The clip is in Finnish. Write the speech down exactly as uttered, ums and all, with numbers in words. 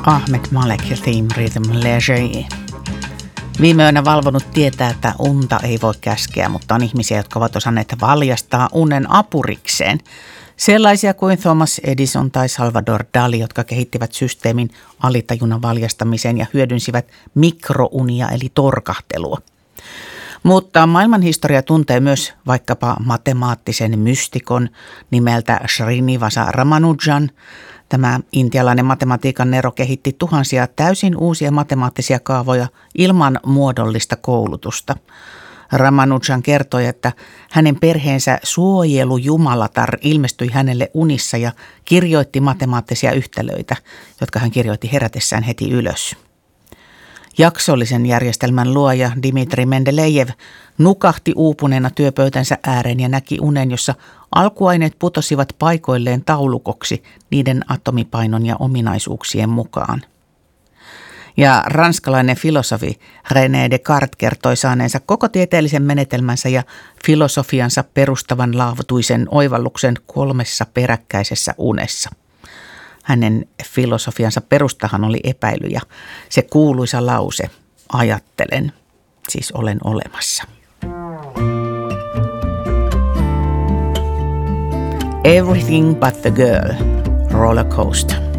Ahmed Malek ja Theme Rhythm Leger. Viime yönä valvonut tietää, että unta ei voi käskeä, mutta on ihmisiä, jotka ovat osanneet valjastaa unen apurikseen. Sellaisia kuin Thomas Edison tai Salvador Dali, jotka kehittivät systeemin alitajunnan valjastamiseen ja hyödynsivät mikrounia eli torkahtelua. Mutta maailmanhistoria tuntee myös vaikkapa matemaattisen mystikon nimeltä Srinivasa Ramanujan. Tämä intialainen matematiikan nero kehitti tuhansia täysin uusia matemaattisia kaavoja ilman muodollista koulutusta. Ramanujan kertoi, että hänen perheensä suojelujumalatar ilmestyi hänelle unissa ja kirjoitti matemaattisia yhtälöitä, jotka hän kirjoitti herätessään heti ylös. Jaksollisen järjestelmän luoja Dmitri Mendelejev nukahti uupuneena työpöytänsä ääreen ja näki unen, jossa alkuaineet putosivat paikoilleen taulukoksi niiden atomipainon ja ominaisuuksien mukaan. Ja ranskalainen filosofi René Descartes kertoi saaneensa koko tieteellisen menetelmänsä ja filosofiansa perustavan laatuisen oivalluksen kolmessa peräkkäisessä unessa. Hänen filosofiansa perustahan oli epäily ja se kuuluisa lause, ajattelen, siis olen olemassa. Everything but the girl, roller coaster.